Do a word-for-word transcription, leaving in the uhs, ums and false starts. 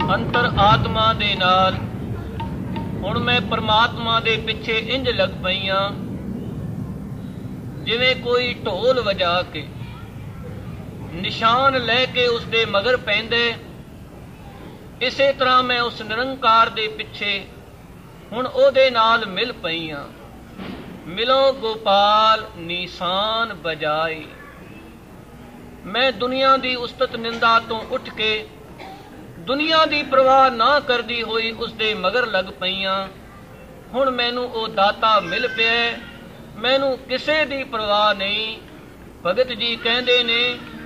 ਅੰਤਰ ਆਤਮਾ ਦੇ ਨਾਲ ਹੁਣ ਮੈਂ ਪਰਮਾਤਮਾ ਦੇ ਪਿੱਛੇ ਇੰਜ ਲੱਗ ਪਈਆਂ ਜਿਵੇਂ ਕੋਈ ਢੋਲ ਵਜਾ ਕੇ ਨਿਸ਼ਾਨ ਲੈ ਕੇ ਉਸਦੇ ਮਗਰ ਪੈਂਦੇ। ਇਸੇ ਤਰ੍ਹਾਂ ਮੈਂ ਉਸ ਨਿਰੰਕਾਰ ਦੇ ਪਿੱਛੇ ਹੁਣ ਉਹਦੇ ਨਾਲ ਮਿਲ ਪਈਆਂ। ਮਿਲੋ ਗੋਪਾਲ ਨਿਸ਼ਾਨ ਬਜਾਈ। ਮੈਂ ਦੁਨੀਆ ਦੀ ਉਸਤਤ ਨਿੰਦਾ ਤੋਂ ਉੱਠ ਕੇ ਦੁਨੀਆ ਦੀ ਪਰਵਾਹ ਨਾ ਕਰਦੀ ਹੋਈ ਉਸਦੇ ਮਗਰ ਲੱਗ ਪਈਆਂ। ਹੁਣ ਮੈਨੂੰ ਉਹ ਦਾਤਾ ਮਿਲ ਪਿਆ, ਮੈਨੂੰ ਕਿਸੇ ਦੀ ਪਰਵਾਹ ਨਹੀਂ। ਭਗਤ ਜੀ ਕਹਿੰਦੇ ਨੇ